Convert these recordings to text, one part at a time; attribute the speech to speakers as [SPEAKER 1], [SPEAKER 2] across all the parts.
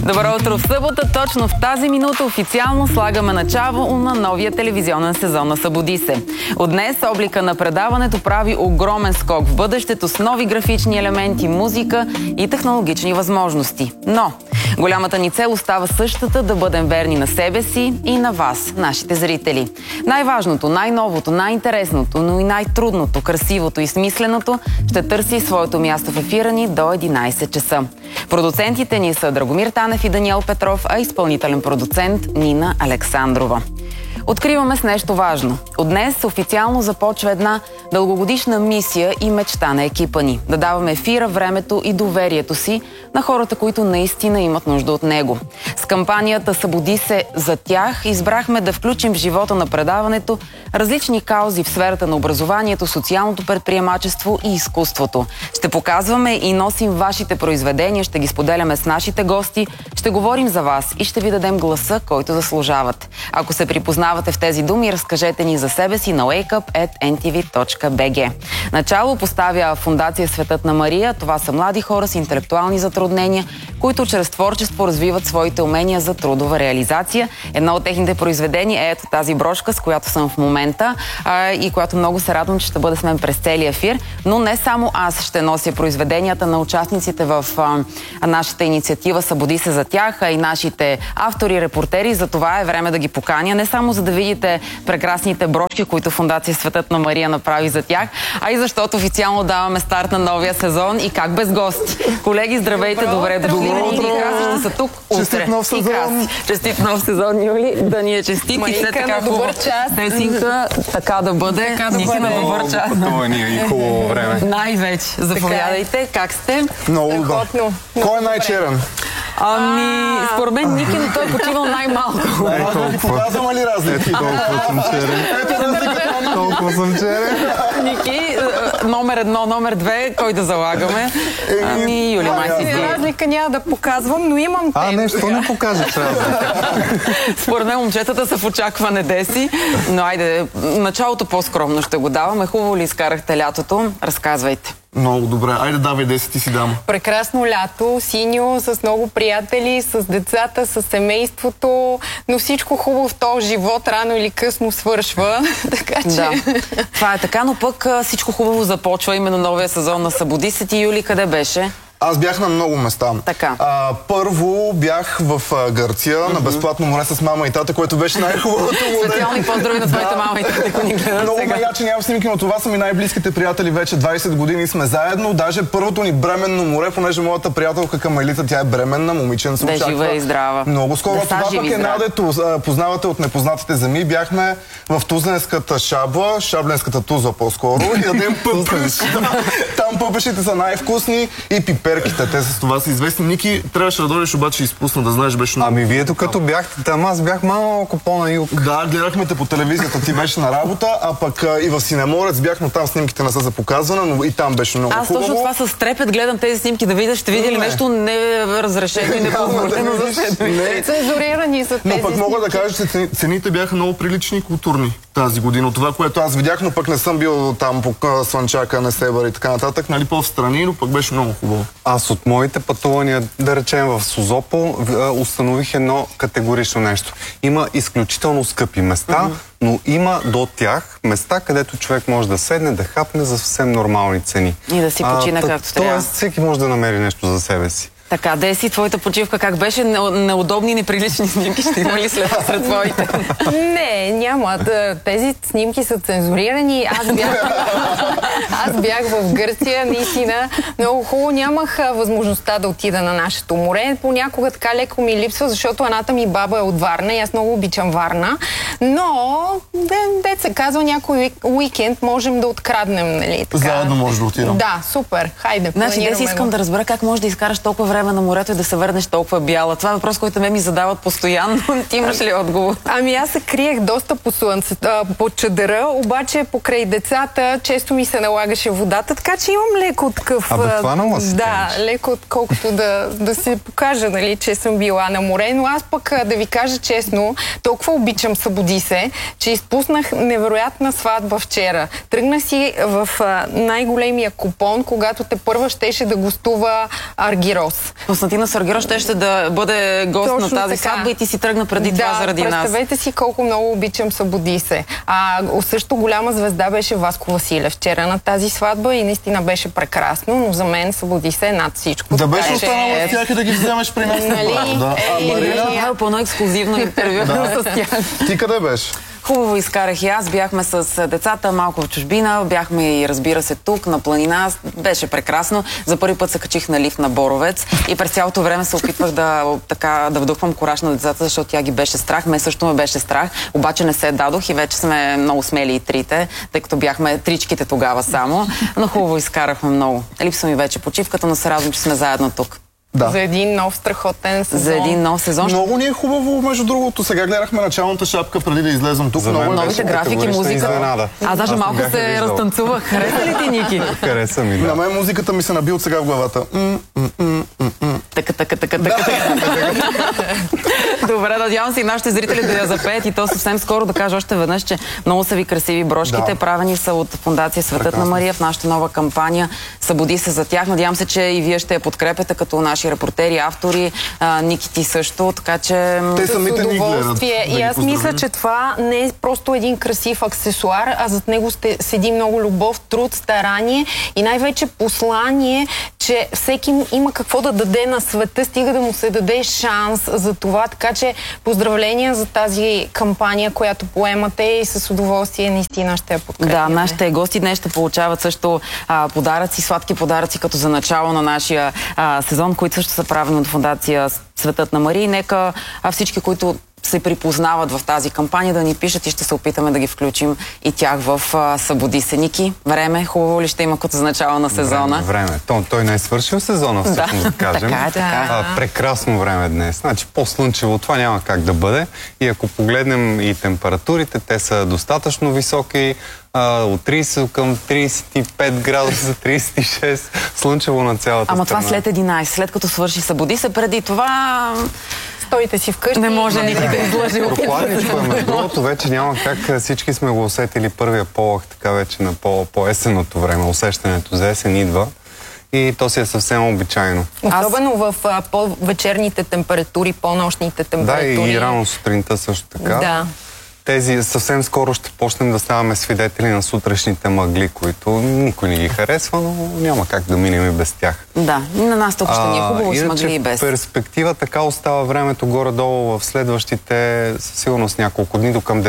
[SPEAKER 1] Добро утро! В събота, точно в тази минута, официално слагаме начало на новия телевизионен сезон на Събуди се. От днес облика на предаването прави огромен скок в бъдещето с нови графични елементи, музика и технологични възможности. Но голямата ни цел остава същата: да бъдем верни на себе си и на вас, нашите зрители. Най-важното, най-новото, най-интересното, но и най-трудното, красивото и смисленото ще търси своето място в ефира ни до 11 часа. Продуцентите ни са Драгомир Танев и Даниел Петров, а изпълнителен продуцент Нина Александрова. Откриваме с нещо важно. От днес официално започва една дългогодишна мисия и мечта на екипа ни. Да даваме ефира, времето и доверието си на хората, които наистина имат нужда от него. С кампанията "Събуди се за тях" избрахме да включим в живота на предаването различни каузи в сферата на образованието, социалното предприемачество и изкуството. Ще показваме и носим вашите произведения, ще ги споделяме с нашите гости, ще говорим за вас и ще ви дадем гласа, който заслужават. Ако се припознавате в тези думи, разкажете ни за себе си на wakeup@ntv.bg. Начало поставя Фондация Светът на Мария. Това са млади хора с интелектуални затруднения, които чрез творчество развиват своите умения за трудова реализация. Едно от техните произведения е ето тази брошка, с която съм в момента и която много се радвам, че ще бъде с мен през целия ефир. Но не само аз ще нося произведенията на участниците в нашата инициатива "Събуди се за тях", а и нашите автори, репортери. За това е време да ги поканя, не само за да видите прекрасните брошки, които Фондация Светът на Мария направи за тях, а и защото официално даваме старт на новия сезон и как без гости. Колеги, здравейте, добре дошли. Ще са тук утре.
[SPEAKER 2] Честит нов сезон!
[SPEAKER 1] Честит нов сезон, Юли. Да ни е честит и все така
[SPEAKER 3] добър час.
[SPEAKER 1] Тесинка, така да бъде. Ники на добър час.
[SPEAKER 2] Пътувания и хубаво време.
[SPEAKER 1] Най-вече. Заповядайте. Как сте?
[SPEAKER 2] Много добре. Кой е най-черен?
[SPEAKER 1] Според мен Ники, но той е почивал най-малко.
[SPEAKER 2] Показваме ли разлики? Толкова съм черен. Толкова съм черен.
[SPEAKER 1] Ники, номер 1, номер 2, кой да залагаме? Юли, май си ти.
[SPEAKER 3] Разлика няма да показвам, но имам темп.
[SPEAKER 2] Нещо не покажеш разлика.
[SPEAKER 1] Според мен момчетата са в очакване деси, но айде, началото по-скромно ще го даваме. Хубаво ли изкарахте лятото? Разказвайте.
[SPEAKER 2] Много добре. Айде, давай 10 ти си дам.
[SPEAKER 3] Прекрасно лято, синьо, с много приятели, с децата, с семейството, но всичко хубаво в този живот рано или късно свършва. Така че...
[SPEAKER 1] Да, това е така, но пък всичко хубаво започва, именно новия сезон на "Събуди се". Ти, Юли, къде беше?
[SPEAKER 2] Аз бях на много места.
[SPEAKER 1] Така.
[SPEAKER 2] Първо бях в Гърция, на безплатно море с мама и тата, което беше най-хубавото море.
[SPEAKER 1] Специални поздрави на твоята мама и тата, ако ни гледат
[SPEAKER 2] много
[SPEAKER 1] сега.
[SPEAKER 2] ме яче, нямам снимки, но това са ми най-близките приятели. Вече 20 години сме заедно. Даже първото ни бременно море, понеже моята приятелка Камелита, тя е бременна, момиченце,
[SPEAKER 1] Да,
[SPEAKER 2] очаква.
[SPEAKER 1] жива и здрава.
[SPEAKER 2] Много скоро.
[SPEAKER 1] Да,
[SPEAKER 2] това пък е Надето. Познавате от "Непознатите земи". Бяхме в Тузленската шабла, шабленската туза по-скоро. Ядем пъпеш. Там пъпешите са най-вкусни и пиперките. Те с това са известни. Ники, трябваше да дойдеш, обаче изпусна, да знаеш, беше много...
[SPEAKER 4] Ами вие докато бяхте там, аз бях малко по-на юг.
[SPEAKER 2] Да, гледахме те по телевизията, ти беше на работа, а пък и в Синеморец бях, но там снимките не са за показване, но и там беше много хубаво.
[SPEAKER 1] Аз точно това с трепет гледам тези снимки, да видя, ще видя ли нещо неразрешено и непозволено за себе.
[SPEAKER 3] Цензурирани са тези.
[SPEAKER 2] Но пък мога да кажа, че цените бяха много прилични и културни тази година. От това, което аз видях, но пък не съм бил там по Слънчака, Несебър и така нататък, нали, по-встрани, но пък беше много хубаво.
[SPEAKER 4] Аз от моите пътувания, да речем в Созопол, установих едно категорично нещо. Има изключително скъпи места, но има до тях места, където човек може да седне, да хапне за съвсем нормални цени.
[SPEAKER 1] И да си почина както трябва.
[SPEAKER 4] Тоест, всеки може да намери нещо за себе си.
[SPEAKER 1] Така, Деси, твоята почивка как беше? Неудобни, неприлични снимки ще има ли сред твоите?
[SPEAKER 3] Не, няма. Тези снимки са цензурирани. Аз бях в Гърция, наистина много хубаво. Нямах възможността да отида на нашето море. Понякога така леко ми липсва, защото едната ми баба е от Варна и аз много обичам Варна. Но, се казва, някой уикенд можем да откраднем, нали? Така.
[SPEAKER 2] Заедно може да отидем.
[SPEAKER 3] Да, супер. Хайде,
[SPEAKER 1] Значи, Деси, искам да разбера как можеш да изкараш толкова време на морето и да се върнеш толкова бяла. Това е въпрос, който ми задават постоянно. Ти имаш ли отговор?
[SPEAKER 3] Ами аз се криех доста по слънцето, по чадъра, обаче покрай децата често ми се налагаше водата, така че имам леко такъв...
[SPEAKER 4] Хванала си.
[SPEAKER 3] Да, леко отколкото да се покажа, нали, че съм била на море, но аз пък да ви кажа честно, толкова обичам "Събуди се", че изпуснах невероятна сватба вчера. Тръгнах си в най-големия купон, когато тепърва щеше да гостува Аргирос.
[SPEAKER 1] Константина Саргиро ще да бъде гост
[SPEAKER 3] Точно
[SPEAKER 1] на тази
[SPEAKER 3] така.
[SPEAKER 1] сватба и ти си тръгна преди това заради нас.
[SPEAKER 3] Представете си колко много обичам Събуди се. Също голяма звезда беше Васко Василев вчера на тази сватба и наистина беше прекрасно, но за мен Събуди се над всичко.
[SPEAKER 2] Да беше останала с тях и да ги вземеш при нас.
[SPEAKER 3] Нали?
[SPEAKER 2] Да.
[SPEAKER 1] Марина, по едно ексклюзивно интервю с тях.
[SPEAKER 2] Ти къде беше?
[SPEAKER 1] Хубаво изкарах и аз. Бяхме с децата малко в чужбина, бяхме и разбира се тук на планина. Беше прекрасно. За първи път се качих на лифт на Боровец и през цялото време се опитвах да вдъхвам кураж на децата, защото тя ги беше страх. Ме също ме беше страх, обаче не се дадох и вече сме много смели и трите, тъй като бяхме тричките тогава само. Но хубаво изкарахме много. Липсва ми вече почивката, но се радвам, че сме заедно тук.
[SPEAKER 2] Да.
[SPEAKER 3] За един нов страхотен сезон.
[SPEAKER 1] За един нов сезон.
[SPEAKER 2] Много ни е хубаво, между другото. Сега гледахме началната шапка преди да излезем тук.
[SPEAKER 1] Новите графики, музика. Аз даже малко се разтанцувах. Хареса ли ти, Ники?
[SPEAKER 4] Хареса ми, да.
[SPEAKER 2] На мен музиката ми се наби от сега в главата.
[SPEAKER 1] Така. Добре, надявам се и нашите зрители да я запеят и то съвсем скоро да кажа още веднъж, че много са ви красиви брошките.
[SPEAKER 2] Да.
[SPEAKER 1] Правени са от Фондация Светът на Мария в нашата нова кампания. Събуди се за тях. Надявам се, че и вие ще я подкрепяте като наши репортери, автори. Ники, ти също, така че...
[SPEAKER 2] Те самите ни гледат.
[SPEAKER 3] И аз мисля, че това не е просто един красив аксесуар, а зад него седи много любов, труд, старание и най-вече послание, че всеки има какво да даде на света, стига да му се даде шанс за това. Така че поздравления за тази кампания, която поемате и с удоволствие наистина ще я подкрепим.
[SPEAKER 1] Да, нашите гости днес ще получават също подаръци, сладки подаръци, като за начало на нашия сезон, които също са правени от Фондация Светът на Мария. Нека всички, които се припознават в тази кампания, да ни пишат и ще се опитаме да ги включим и тях в Събуди се. Ники, време, хубаво ли ще има като за начало на сезона?
[SPEAKER 4] Време. Той не е свършил сезона, всъщност да кажем.
[SPEAKER 1] Така.
[SPEAKER 4] Прекрасно време днес. Значи по-слънчево това няма как да бъде. И ако погледнем и температурите, те са достатъчно високи. От 30 към 35 градуса, 36, слънчево на цялата страна.
[SPEAKER 1] Ама това след 11, след като свърши Събуди се, преди това...
[SPEAKER 3] Стойте си вкъщи.
[SPEAKER 1] Не може Ники да излъжи.
[SPEAKER 4] Прохладничко е, между другото, вече няма как, всички сме го усетили първия полъх, така вече на по-есенното време. Усещането за есен идва и то си е съвсем обичайно.
[SPEAKER 3] Особено в по-вечерните температури, по-нощните температури.
[SPEAKER 4] Да, и рано сутринта също така.
[SPEAKER 3] Да.
[SPEAKER 4] Тези съвсем скоро ще почнем да ставаме свидетели на сутрешните мъгли, които никой не ги харесва, но няма как да минем и без тях.
[SPEAKER 1] Да, на нас тук ще ни е хубаво с мъгли и без.
[SPEAKER 4] Перспектива така остава времето горе-долу в следващите, със сигурност няколко дни, до към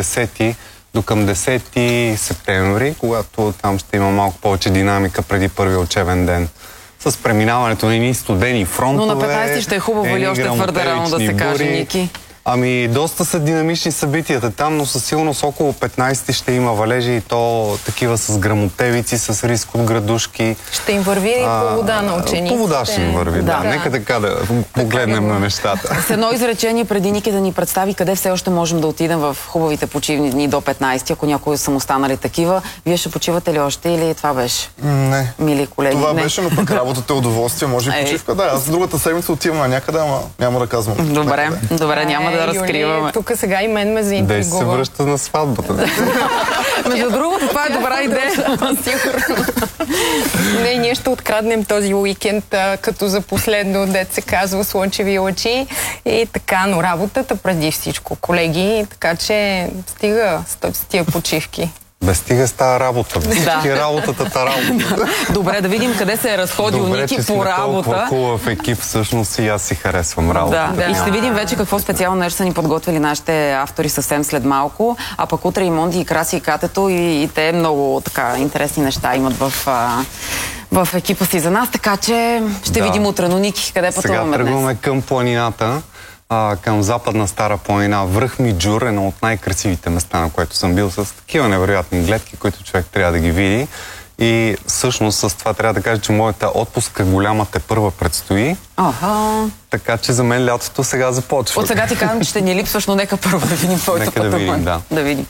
[SPEAKER 4] 10 септември, когато там ще има малко повече динамика преди първия учебен ден. С преминаването на едни студени фронтове.
[SPEAKER 1] Но на 15 ще е хубаво или още твърде рано да се каже, Ники?
[SPEAKER 4] Ами, доста са динамични събитията там, но със сигурност около 15 ще има валежи и то такива с грамотевици, с риск от градушки.
[SPEAKER 3] Ще им върви и по вода на учениците.
[SPEAKER 4] По вода ще им върви, да. Нека така да погледнем на нещата.
[SPEAKER 1] С едно изречение преди Ники да ни представи къде все още можем да отидем в хубавите почивни дни до 15, ако някои са му станали такива. Вие ще почивате ли още или това беше?
[SPEAKER 2] Не.
[SPEAKER 1] Мили колеги.
[SPEAKER 2] Това беше, но пък работата е удоволствие, може и почивка. Да, аз другата седмица отивам на някъде, ама няма да казвам.
[SPEAKER 1] Добре, няма да разкриваме.
[SPEAKER 3] Тук сега и мен ме заинтригува.
[SPEAKER 4] Дей се връща на сватбата.
[SPEAKER 1] Между другото, това е добра идея.
[SPEAKER 3] Сигурно. Не, ние ще откраднем този уикенд, като за последно, дет се казва, слънчеви лъчи и така, но работата преди всичко, колеги, така че стига с тия почивки.
[SPEAKER 4] Без стига става работа. Без всички работата работа.
[SPEAKER 1] Добре, да видим къде се е разходил Ники по работа.
[SPEAKER 4] Толкова хубав екип, всъщност и аз си харесвам работата.
[SPEAKER 1] Да. И ще видим вече какво специално нещо са ни подготвили нашите автори съвсем след малко. А пък утре и Монди, и Краси, и Катето, и те много така интересни неща имат в екипа си за нас. Така че ще видим утре. Но Ники, къде пътуваме днес?
[SPEAKER 4] Сега тръгваме към планината. Към западна Стара планина. Връх Миджур, едно от най-красивите места, на което съм бил, с такива невероятни гледки, които човек трябва да ги види. И всъщност с това трябва да кажа, че моята отпуска голяма тепърва предстои. Така че за мен лятото сега започва.
[SPEAKER 1] От сега ти казвам, че ще ни липсваш, но нека първо да видим твоето пътуване.
[SPEAKER 4] Нека да видим,
[SPEAKER 1] да видим.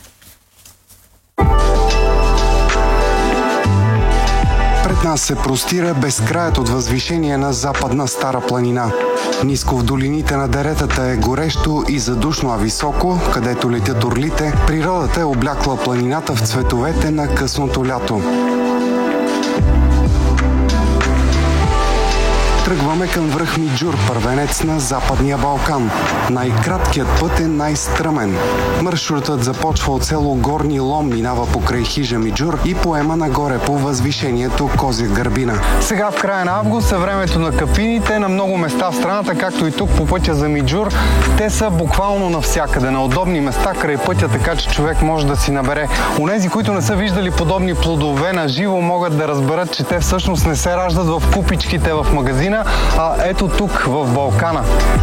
[SPEAKER 5] Пред нас се простира безкраят от възвишение на западна Стара планина. Ниско в долините на деретата е горещо и задушно, а високо, където летят орлите, природата е облякла планината в цветовете на късното лято. Тръгваме към връх Миджур, първенец на Западния Балкан. Най-краткият път е най-стръмен. Маршрутът започва от село Горни Лом, минава покрай хижа Миджур и поема нагоре по възвишението Козя гърбина. Сега в края на август е времето на кафините. На много места в страната, както и тук по пътя за Миджур, те са буквално навсякъде, на удобни места край пътя, така че човек може да си набере. Онези, които не са виждали подобни плодове на живо, могат да разберат, че те всъщност не се раждат в купичките в магазина, а ето тук, в Балкана.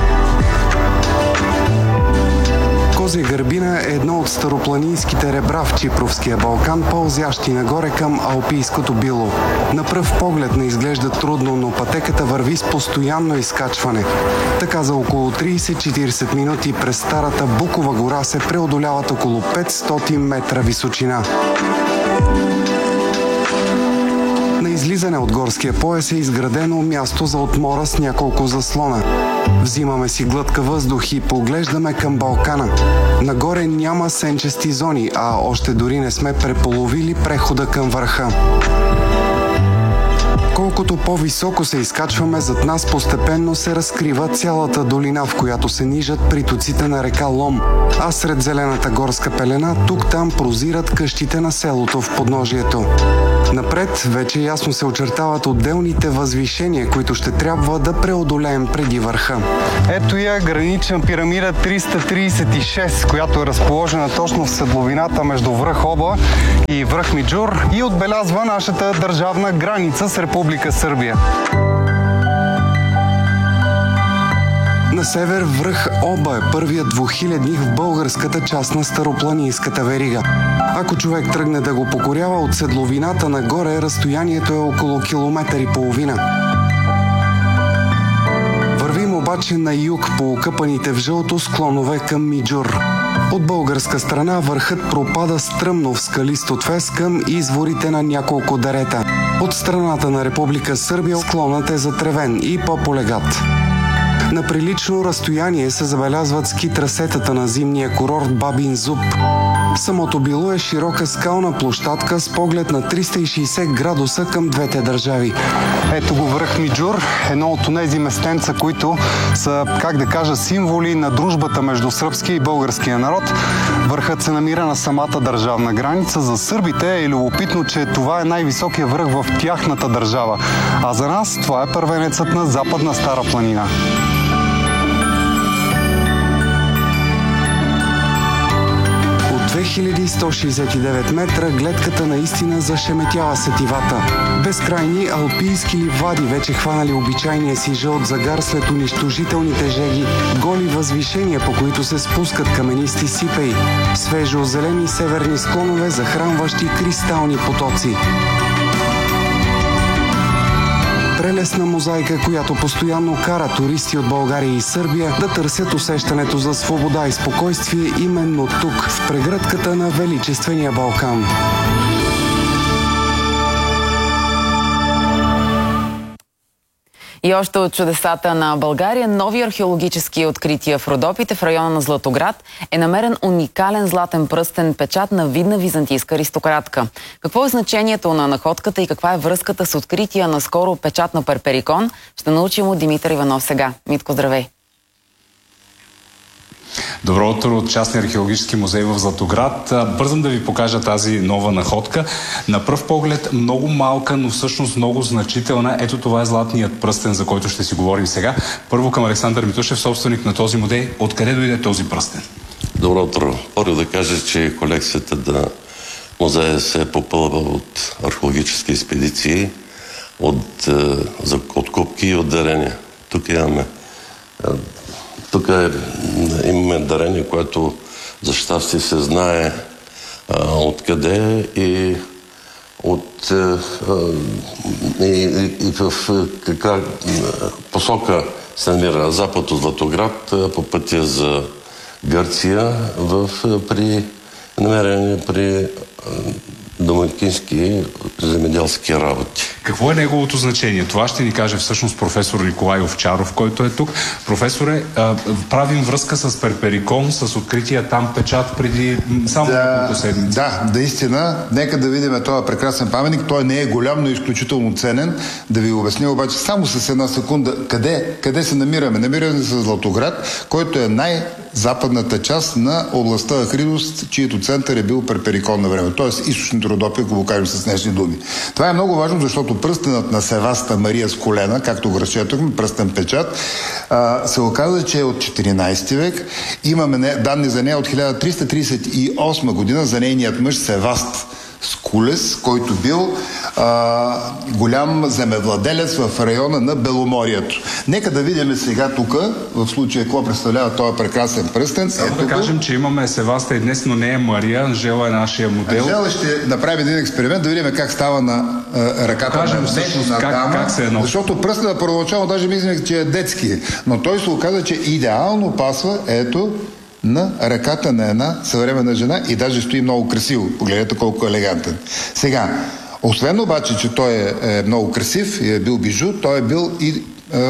[SPEAKER 5] Козя гърбина е едно от старопланинските ребра в Чипровския Балкан, пълзящи нагоре към Алпийското било. На пръв поглед не изглежда трудно, но пътеката върви с постоянно изкачване. Така за около 30-40 минути през старата Букова гора се преодоляват около 500 метра височина. На излизане от горския пояс е изградено място за отмора с няколко заслона. Взимаме си глътка въздух и поглеждаме към Балкана. Нагоре няма сенчести зони, а още дори не сме преполовили прехода към върха. Колкото по-високо се изкачваме, зад нас постепенно се разкрива цялата долина, в която се нижат притоците на река Лом, а сред зелената горска пелена тук-там прозират къщите на селото в подножието. Напред вече ясно се очертават отделните възвишения, които ще трябва да преодолеем преди върха. Ето я гранична пирамида 336, която е разположена точно в седловината между връх Оба и връх Миджур и отбелязва нашата държавна граница с Република Сърбия. На север връх Оба е първият двухилядник в българската част на старопланинската верига. Ако човек тръгне да го покорява от седловината нагоре, разстоянието е около километър и половина. Вървим обаче на юг по окъпаните в жълто склонове към Миджур. От българска страна върхът пропада стръмно в скалист отвес към изворите на няколко дерета. От страната на Република Сърбия склонът е затревен и по-полегат. На прилично разстояние се забелязват ски трасетата на зимния курорт Бабин Зуб. Самото било е широка скална площадка с поглед на 360 градуса към двете държави. Ето го връх Миджур, едно от тези местенца, които са, как да кажа, символи на дружбата между сръбския и българския народ. Върхът се намира на самата държавна граница. За сърбите е любопитно, че това е най-високия връх в тяхната държава. А за нас това е първенецът на Западна Стара планина. 2169 метра гледката наистина зашеметява сетивата. Безкрайни алпийски ливади, вече хванали обичайния си жълт загар след унищожителните жеги, голи възвишения, по които се спускат каменисти сипеи, свежо зелени северни склонове, захранващи кристални потоци. Прелесна мозайка, която постоянно кара туристи от България и Сърбия да търсят усещането за свобода и спокойствие именно тук, в прегръдката на величествения Балкан.
[SPEAKER 1] И още от чудесата на България, нови археологически открития в Родопите в района на Златоград е намерен уникален златен пръстен печат на видна византийска аристократка. Какво е значението на находката и каква е връзката с открития наскоро печат на Перперикон, ще научим от Димитър Иванов сега. Митко, здравей!
[SPEAKER 6] Добро утро от частния археологически музей в Златоград. Бързам да ви покажа тази нова находка. На пръв поглед много малка, но всъщност много значителна. Ето това е златният пръстен, за който ще си говорим сега. Първо към Александър Митушев, собственик на този музей. Откъде дойде този пръстен?
[SPEAKER 7] Добро утро. Първо да кажа, че колекцията на музея се е попълва от археологически експедиции, от откупки и от дарения. Тук имаме дарение, което за щастие се знае откъде и в каква посока се намира запад от Златоград по пътя за Гърция при намерение при домакински земеделски работи.
[SPEAKER 6] Какво е неговото значение? Това ще ни каже всъщност професор Николай Овчаров, който е тук. Професоре, правим връзка с Перперикон, с открития там печат преди само няколко седмици.
[SPEAKER 8] Да, наистина. Нека да видим този прекрасен паметник. Той не е голям, но е изключително ценен. Да ви обясня обаче само с една секунда къде се намираме. Намираме се в Златоград, който е най-западната част на областта Ахридос, чието център е бил Перперикон на време. Тоест източното Родопи, ако го кажем с днешни думи. Това е много важно, защото пръстенът на Севаста Мария с колена, както го разчетохме, пръстен печат, се оказа, че е от 14 век. Имаме данни за нея от 1338 година за нейният мъж Севаст Скулес, който бил голям земевладелец в района на Беломорието. Нека да видим сега тук, в случая, какво представлява този прекрасен пръстен.
[SPEAKER 6] Само да кажем, че имаме Севаста и днес, но не е Мария. Анжела е нашия модел.
[SPEAKER 8] Анжела ще направи един експеримент, да видим как става на ръката на днешна дама.
[SPEAKER 6] Как се е носил.
[SPEAKER 8] Защото пръстенът първоначално даже мислим, че е детски, но той се оказа, че идеално пасва ето на ръката на една съвременна жена и даже стои много красиво. Погледнете колко е елегантен. Сега, освен обаче, че той е много красив и е бил бижу, той е бил и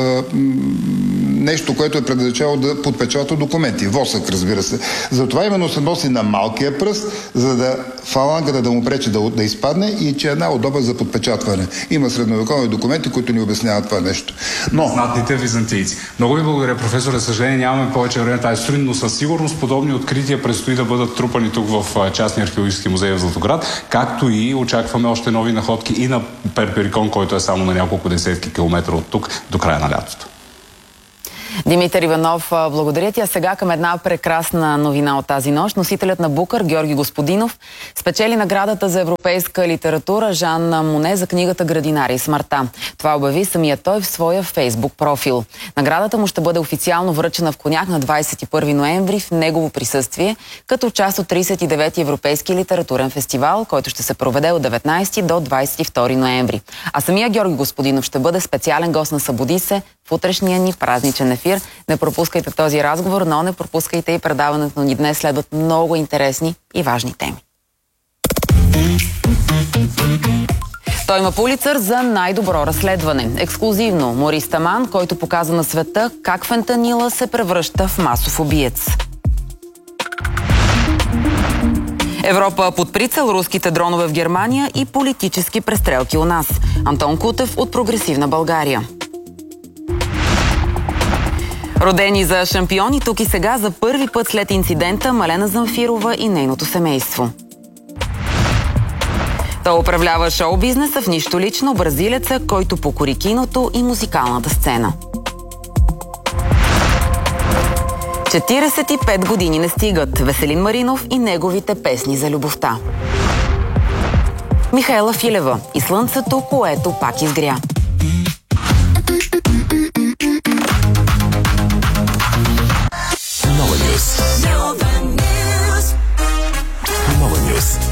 [SPEAKER 8] нещо, което е предназначало да подпечатва документи. Восък, разбира се. Затова именно се носи на малкия пръст, за да фалангата да му пречи да изпадне и че е една удобна за подпечатване. Има средновековни документи, които ни обясняват това нещо. Но...
[SPEAKER 6] Знатните византийци. Много ви благодаря, професор. За съжаление нямаме повече време тази сутрин, но със сигурност подобни открития предстои да бъдат трупани тук в частния археологически музей в Златоград, както и очакваме още нови находки и на Перперикон, който е само на няколко десетки километра от тук до края на лятото.
[SPEAKER 1] Димитър Иванов, благодаря ти. А сега към една прекрасна новина от тази нощ. Носителят на Букър, Георги Господинов, спечели наградата за европейска литература Жан Моне за книгата "Градинари и смъртта". Това обяви самият той в своя Фейсбук профил. Наградата му ще бъде официално връчена в Коняк на 21 ноември в негово присъствие, като част от 39-ти Европейски литературен фестивал, който ще се проведе от 19 до 22 ноември. А самия Георги Господинов ще бъде специален гост на Събуди се в утрешния ни празничен ефир. Не пропускайте този разговор, но не пропускайте и предаването ни днес. Следват много интересни и важни теми. Той има Пулицър за най-добро разследване. Ексклузивно Морис Таман, който показа на света как фентанила се превръща в масов убиец. Европа под прицел, руските дронове в Германия и политически престрелки у нас. Антон Кутев от Прогресивна България. Родени за шампиони, тук и сега за първи път след инцидента Малена Замфирова и нейното семейство. Той управлява шоу-бизнеса в нищо лично, бразилеца, който покори киното и музикалната сцена. 45 години не стигат. Веселин Маринов и неговите песни за любовта. Михаела Филева и слънцето, което пак изгря.
[SPEAKER 9] Nova News.